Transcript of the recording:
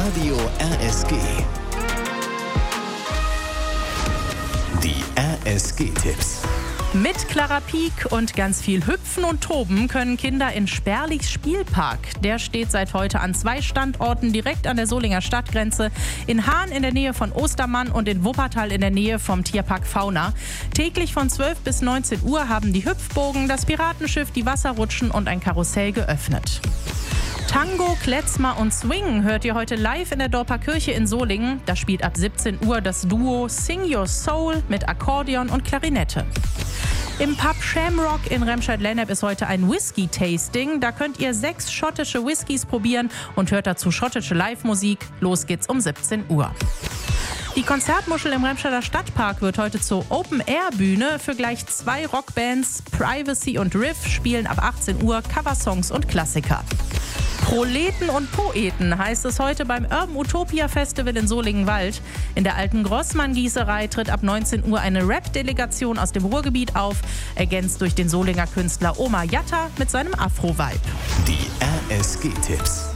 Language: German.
Radio RSG. Die RSG-Tipps. Mit Clara Pieck und ganz viel Hüpfen und Toben können Kinder in Sperlichs Spielpark. Der steht seit heute an 2 Standorten direkt an der Solinger Stadtgrenze. In Hahn in der Nähe von Ostermann und in Wuppertal in der Nähe vom Tierpark Fauna. Täglich von 12 bis 19 Uhr haben die Hüpfbogen, das Piratenschiff, die Wasserrutschen und ein Karussell geöffnet. Tango, Klezmer und Swing hört ihr heute live in der Dorper Kirche in Solingen. Da spielt ab 17 Uhr das Duo Sing Your Soul mit Akkordeon und Klarinette. Im Pub Shamrock in Remscheid-Lennep ist heute ein Whisky-Tasting. Da könnt ihr 6 schottische Whiskys probieren und hört dazu schottische Live-Musik. Los geht's um 17 Uhr. Die Konzertmuschel im Remscheider Stadtpark wird heute zur Open-Air-Bühne für gleich 2 Rockbands. Privacy und Riff spielen ab 18 Uhr Coversongs und Klassiker. Proleten und Poeten heißt es heute beim Urban Utopia Festival in Solingenwald. In der alten Grossmann-Gießerei tritt ab 19 Uhr eine Rap-Delegation aus dem Ruhrgebiet auf, ergänzt durch den Solinger Künstler Oma Jatta mit seinem Afro-Vibe. Die RSG-Tipps.